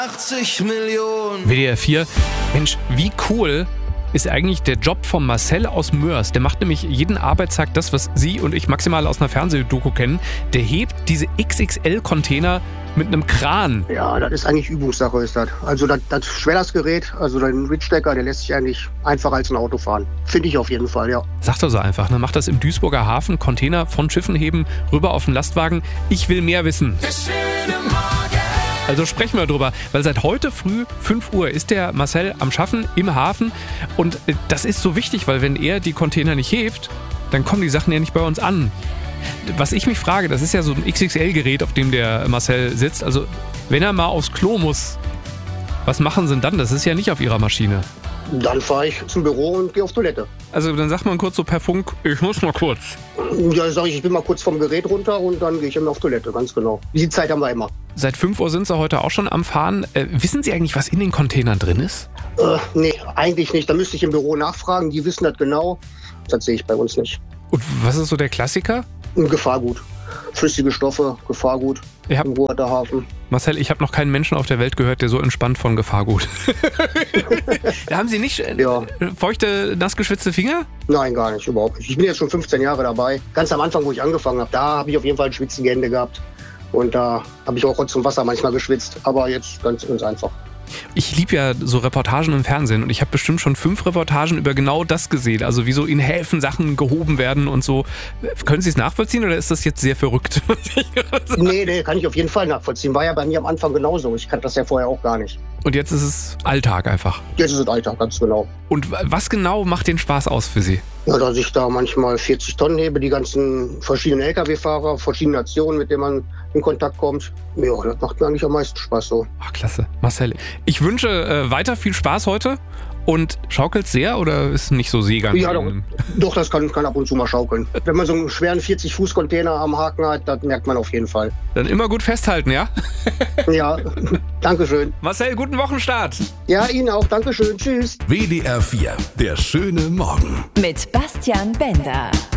80 Millionen. WDR 4. Mensch, wie cool ist eigentlich der Job von Marcel aus Moers. Der macht nämlich jeden Arbeitstag das, was Sie und ich maximal aus einer Fernsehdoku kennen. Der hebt diese XXL-Container mit einem Kran. Ja, das ist eigentlich Übungssache, ist das. Also das Schwerlastgerät, also der Ridgedecker, der lässt sich eigentlich einfacher als ein Auto fahren. Finde ich auf jeden Fall, ja. Sagt er so einfach, ne? Macht das im Duisburger Hafen, Container von Schiffen heben, rüber auf den Lastwagen. Ich will mehr wissen. Also sprechen wir drüber, weil seit heute früh 5 Uhr ist der Marcel am Schaffen im Hafen und das ist so wichtig, weil wenn er die Container nicht hebt, dann kommen die Sachen ja nicht bei uns an. Was ich mich frage, das ist ja so ein XXL-Gerät, auf dem der Marcel sitzt, also wenn er mal aufs Klo muss, was machen sie denn dann? Das ist ja nicht auf ihrer Maschine. Dann fahre ich zum Büro und gehe auf Toilette. Also dann sagt man kurz so per Funk, ich muss mal kurz. Ja, dann sage ich bin mal kurz vom Gerät runter und dann gehe ich immer auf Toilette, ganz genau. Die Zeit haben wir immer. Seit 5 Uhr sind Sie heute auch schon am Fahren. Wissen Sie eigentlich, was in den Containern drin ist? Nee, eigentlich nicht. Da müsste ich im Büro nachfragen. Die wissen das genau. Das sehe ich bei uns nicht. Und was ist so der Klassiker? Ein Gefahrgut. Flüssige Stoffe, Gefahrgut. Ja. Im Waterhafen. Marcel, ich habe noch keinen Menschen auf der Welt gehört, der so entspannt von Gefahrgut. Da haben Sie nicht feuchte, nass geschwitzte Finger? Nein, gar nicht, überhaupt nicht. Ich bin jetzt schon 15 Jahre dabei. Ganz am Anfang, wo ich angefangen habe, da habe ich auf jeden Fall schwitzige Hände gehabt. Und da habe ich auch Rotz und Wasser manchmal geschwitzt. Aber jetzt ganz einfach. Ich liebe ja so Reportagen im Fernsehen und ich habe bestimmt schon 5 Reportagen über genau das gesehen. Also wie so in Häfen Sachen gehoben werden und so. Können Sie es nachvollziehen oder ist das jetzt sehr verrückt? Nee, kann ich auf jeden Fall nachvollziehen. War ja bei mir am Anfang genauso. Ich kannte das ja vorher auch gar nicht. Und jetzt ist es Alltag einfach? Jetzt ist es Alltag, ganz genau. Und was genau macht den Spaß aus für Sie? Ja, dass ich da manchmal 40 Tonnen hebe, die ganzen verschiedenen Lkw-Fahrer, verschiedene Nationen, mit denen man in Kontakt kommt. Ja, das macht mir eigentlich am meisten Spaß so. Ach, klasse. Marcel, ich wünsche weiter viel Spaß heute. Und schaukelt sehr oder ist nicht so Seegang? Ja, doch, das kann ab und zu mal schaukeln. Wenn man so einen schweren 40-Fuß-Container am Haken hat, das merkt man auf jeden Fall. Dann immer gut festhalten, ja? Ja, dankeschön. Marcel, guten Wochenstart. Ja, Ihnen auch, dankeschön. Tschüss. WDR 4, der schöne Morgen. Mit Bastian Bender.